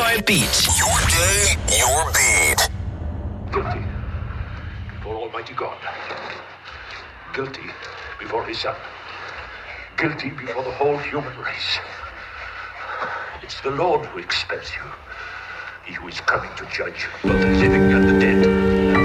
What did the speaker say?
105 Beat. Your day, your beat. Guilty before Almighty God. Guilty before His Son. Guilty before the whole human race. It's the Lord who expels you. He who is coming to judge both the living and the dead.